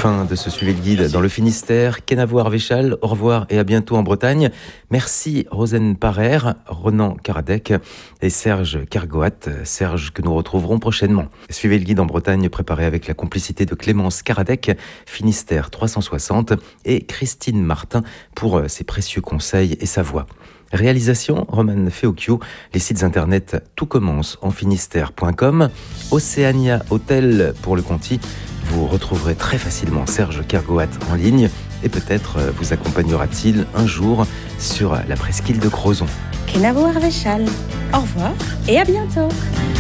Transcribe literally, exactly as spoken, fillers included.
Fin de ce Suivez le Guide dans le Finistère. Kenavo-Arvéchal, au revoir et à bientôt en Bretagne. Merci Rosen Parer, Ronan Karadec et Serge Kergoat. Serge que nous retrouverons prochainement. Suivez le Guide en Bretagne préparé avec la complicité de Clémence Karadec, Finistère trois cent soixante et Christine Martin pour ses précieux conseils et sa voix. Réalisation, Roman Feocchio. Les sites internet tout commence en finistère point com. Océania Hôtel pour le Conti. Vous retrouverez très facilement Serge Kergoat en ligne et peut-être vous accompagnera-t-il un jour sur la presqu'île de Crozon. Kenavo-Arvéchal. Au revoir et à bientôt.